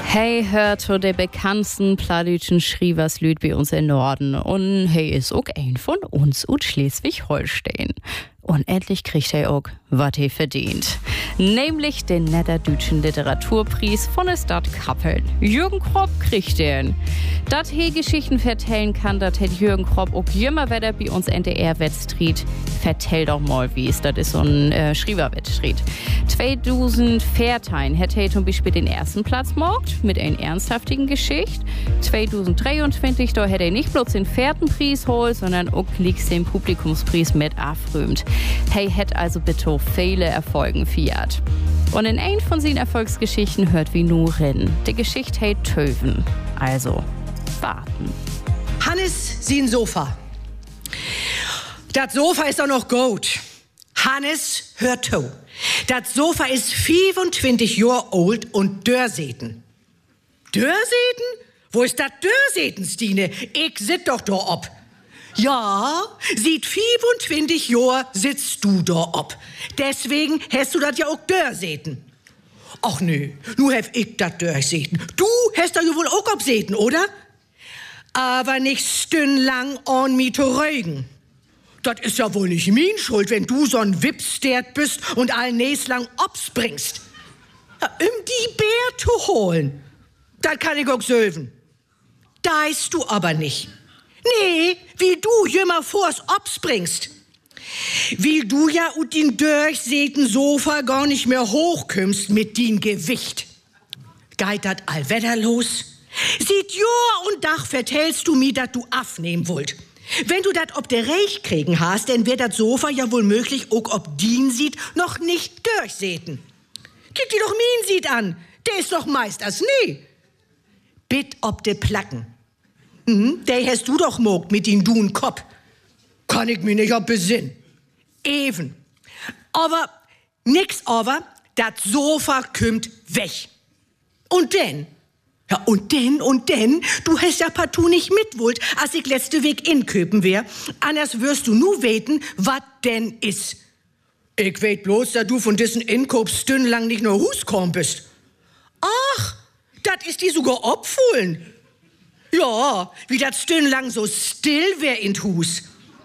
Hey, hört zu der bekanntesten Pladütschen Schrievers-Lüd bei uns im Norden. Und hey ist auch ein von uns aus Schleswig-Holstein. Und endlich kriegt er auch, was er verdient. Nämlich den Niederdütschen Literaturpreis von der Stadt Kappeln. Jürgen Kropp kriegt den. Dat he Geschichten vertellen kann, dat hat Jürgen Kropp auch immer wieder bei uns NDR-Wettstried. Vertell doch mal, wie es, das ist so ein Schriever-Wettstried. 2014 hätte er zum Beispiel den ersten Platz gemacht, mit einer ernsthaftigen Geschichte. 2023, da hätte er nicht bloß den vierten Preis geholt, sondern auch den Publikumspreis mit aufrühmt. Hey hätt also bitte viele Erfolgen feiert. Und in ein von seinen Erfolgsgeschichten hört wie nur rennen. Die Geschichte heißt Töven. Also, warten. Hannes, sie ein Sofa. Das Sofa ist auch noch gut. Hannes, hört zu. Das Sofa ist 25 Jahre alt und Dörrseten. Dörrseten? Wo ist das Dörrseten, Stine? Ich sit doch da ob. Ja, seit 25 Jahren sitzt du da ob. Deswegen hast du das ja auch Dörrseten. Ach nö, nu hef ich dat Dörrseten. Du hast da ja wohl auch obseten, oder? Aber nicht stündlang an mi zu rögen. Das ist ja wohl nicht min Schuld, wenn du so ein Wipstert bist und allnächst lang obspringst. Ja, die Bär zu holen, das kann ich auch söven. Deist du aber nicht. Nee, wie du jümmer vors obspringst. Wie du ja ut den durchsäten Sofa gar nicht mehr hochkümmst mit din Gewicht. Geht dat allwetter los? Sieht Jahr und Dach vertellst du mi, dat du aufnehmen wollt. Wenn du dat ob der Reich kriegen hast, dann wär dat Sofa ja wohl möglich, auch ob din sieht, noch nicht durchsäten. Kick dir doch min sieht an, der ist doch meist as nie. Bitt ob de Placken. Der hast du doch mogt mit den dun Kopf. Kann ich mir nicht ob besinnen. Even. Aber, nix aber, dat Sofa kümmt weg. Und denn? Ja, und denn, du hast ja partout nicht mitwollt, als ich letzte Weg inköpen wär. Anders wirst du nu weten, wat denn is. Ich weet bloß, dass du von diesen Inkopf stündlang nicht nur Huskorn bist. Ach, dat ist die sogar obfohlen. Ja, wie dat stündlang so still wär in Hus.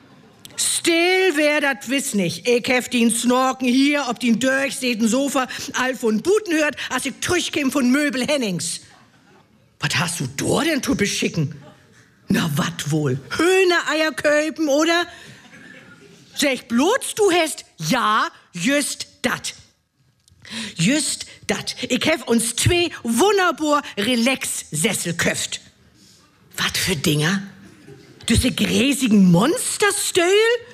Still wär dat wiss nicht. Ich hef den Snorken hier, ob den durchsäten Sofa all von Buten hört, als ich trüchkäm von Möbel Hennings. Was hast du da denn zu beschicken? Na, wat wohl? Hühnereier köpen, oder? Sag bloß, du hast ja, just dat. Just dat. Ich hef uns zwei wunderbar Relax-Sessel köft. Was für Dinger? Diese gräsigen Monsterstöhl?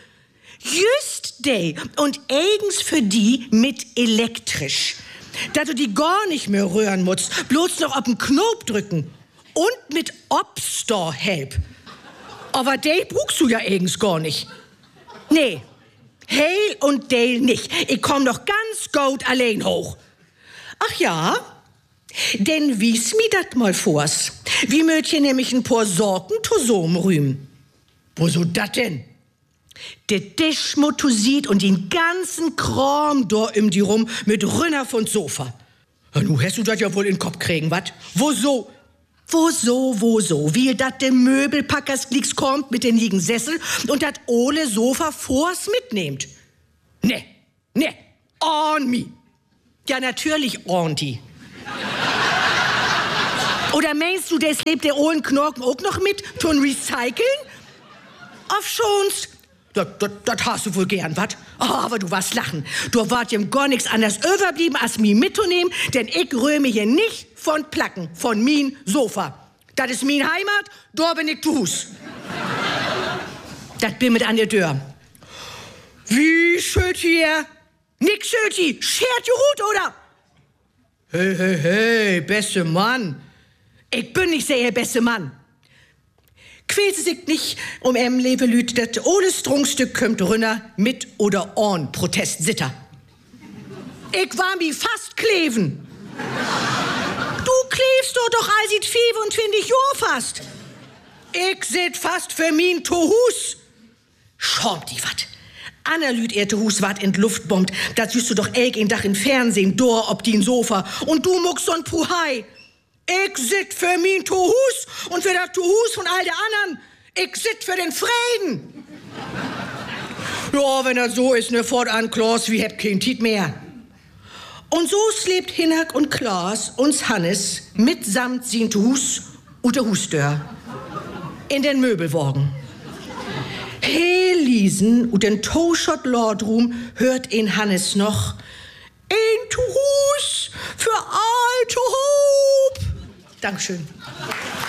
Just de. Und eigens für die mit elektrisch. Da du die gar nicht mehr rühren musst, bloß noch auf den Knopf drücken. Und mit Obstor-Help. Aber de brauchst du ja eigens gar nicht. Nee, Heil und Dale nicht. Ich komm doch ganz gut allein hoch. Ach ja? Denn wies mi dat mal vors. Wie möcht ihr nämlich ein paar Sorten zusammen rühmen? Wo so dat denn? De Tischmotosit und den ganzen Kram da um die rum mit Rünner von Sofa. Ja, nu hast du dat ja wohl in den Kopf kriegen, wat? Wo so? Wie dat de Möbelpackers glieks kommt mit den liegen Sessel und dat ole Sofa vors mitnehmt. Ne, on mi. Ja, natürlich on die. Oder meinst du, des lebt der ohlen Knorken auch noch mit, tun recyceln? Auf schonst. Das hast du wohl gern, wat? Oh, aber du warst lachen. Du wart ihm gar nichts anderes überblieben, als mi mitzunehmen, denn ich rühme hier nicht von Placken, von min Sofa. Das ist min Heimat, da bin ich zu Hus. Das bin mit an der Tür. Wie schön hier? Nix schön, schert ju gut, oder? Hey, beste Mann. Ich bin nicht sehr beste Mann. Quäse sich nicht um Levelüt, dat ohne Strungstück kömmt Rünner mit oder on Protest sitter. Ich war mi fast kleven. Du klebst doch all sieht 25 Jahr fast. Ich sit fast für min Tohus. Schaumt die wat. Annalüt Hus wat in Luft bombt, da siehst du doch elk in Dach im Fernsehen, dor ob die Sofa. Und du muckst so'n Puhai. Ich sit für mein Tuhus und für das Tuhus von all der anderen. Ich sit für den Frieden. Ja, wenn das so ist, ne, fortan, Klaus, wir habt kein Tiet mehr. Und so slebt Hinak und Klaus uns Hannes mitsamt sin Tuhus und der Husdör in den Möbelwagen. He Liesen und den Toschot Lordrum hört in Hannes noch ein Tuhus für alte Hope. Dankeschön.